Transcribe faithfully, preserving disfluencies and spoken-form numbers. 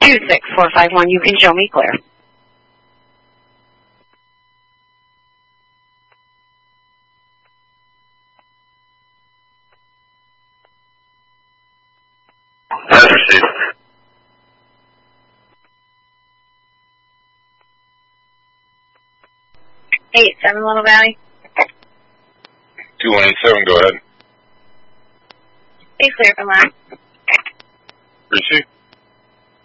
two six four five one. You can show me clear. That's received. Eight seven Little Valley. two one eight seven, go ahead. Stay clear from that. Receive.